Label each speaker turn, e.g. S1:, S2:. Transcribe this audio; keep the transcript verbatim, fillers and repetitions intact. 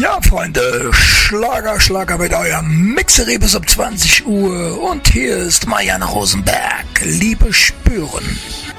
S1: Ja, Freunde, Schlager, Schlager mit eurem Mixerie bis um zwanzig Uhr und hier ist Marianne Rosenberg. Liebe spüren.